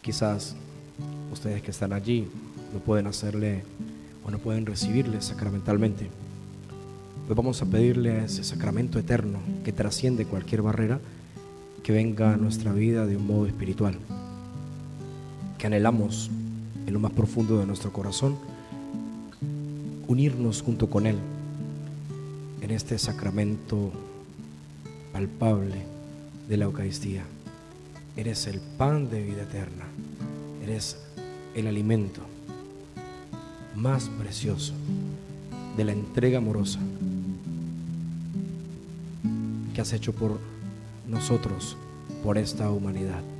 Quizás ustedes que están allí no pueden hacerle o no pueden recibirle sacramentalmente. Pues vamos a pedirle a ese sacramento eterno que trasciende cualquier barrera, que venga a nuestra vida de un modo espiritual, que anhelamos en lo más profundo de nuestro corazón unirnos junto con Él en este sacramento palpable de la Eucaristía. Eres el pan de vida eterna, eres el alimento más precioso de la entrega amorosa que has hecho por nosotros, por esta humanidad.